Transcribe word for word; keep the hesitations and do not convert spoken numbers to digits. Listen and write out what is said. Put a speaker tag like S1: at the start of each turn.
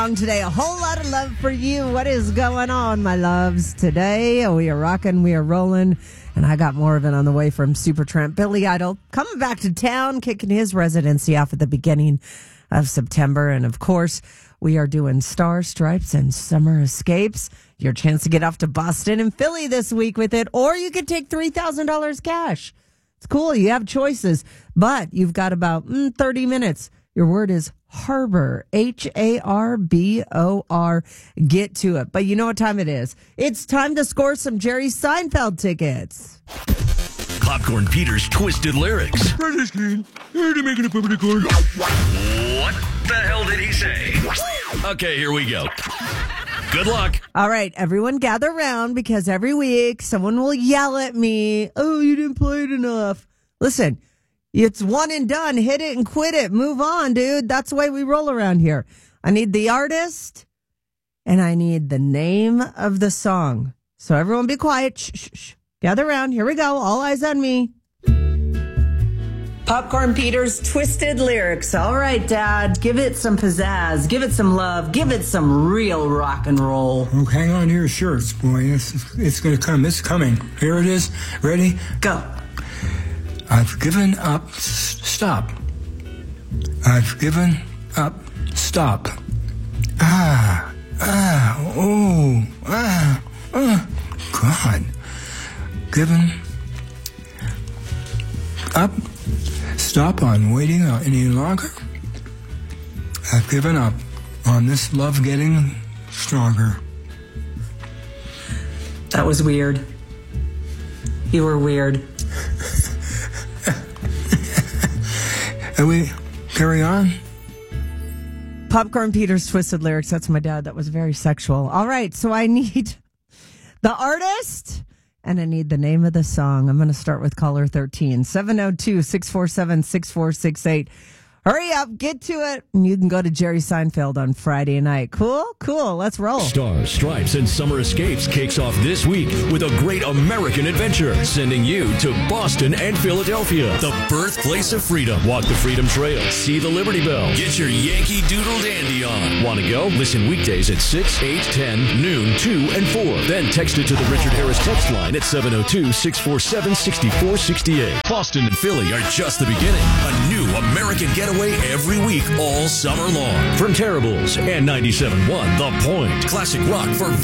S1: Today, a whole lot of love for you. What is going on, my loves? Today, we are rocking, we are rolling, and I got more of it on the way from Supertramp. Billy Idol coming back to town, kicking his residency off at the beginning of September. And of course, we are doing Star Stripes and Summer Escapes. Your chance to get off to Boston and Philly this week with it, or you could take three thousand dollars cash. It's cool. You have choices, but you've got about mm, thirty minutes. Your word is Harbor, H A R B O R. Get to it. But you know what time it is. It's time to score some Jerry Seinfeld tickets.
S2: Popcorn Peter's twisted lyrics. What the hell did he say? Okay, here we go. Good luck.
S1: All right, everyone gather around because every week someone will yell at me, oh, you didn't play it enough. Listen, it's one and done. Hit it and quit it. Move on, dude. That's the way we roll around here. I need the artist and I need the name of the song. So everyone be quiet. Shh, shh, shh. Gather around. Here we go. All eyes on me. Popcorn Peter's twisted lyrics. All right, Dad. Give it some pizzazz. Give it some love. Give it some real rock and roll.
S3: Oh, hang on to your shirts, boy. It's, it's going to come. It's coming. Here it is. Ready?
S1: Go.
S3: I've given up. S- stop. I've given up. Stop. Ah. Ah. Oh. Ah. Ah. God. Given up. Stop on waiting any longer. I've given up on this love getting stronger.
S1: That was weird. You were weird.
S3: And we carry on.
S1: Popcorn Peter's twisted lyrics. That's my dad. That was very sexual. All right. So I need the artist and I need the name of the song. I'm going to start with caller thirteen, seven oh two, six four seven, six four six eight. Hurry up, get to it. And you can go to Jerry Seinfeld on Friday night. Cool? Cool. Let's roll.
S2: Stars, Stripes, and Summer Escapes kicks off this week with a great American adventure, sending you to Boston and Philadelphia, the birthplace of freedom. Walk the Freedom Trail, see the Liberty Bell, get your Yankee Doodle Dandy on. Want to go? Listen weekdays at six, eight, ten, noon, two, and four. Then text it to the Richard Harris text line at seven oh two, six four seven, six four six eight. Boston and Philly are just the beginning. A new American getaway every week all summer long. From Terribles and ninety-seven point one The Point. Classic rock for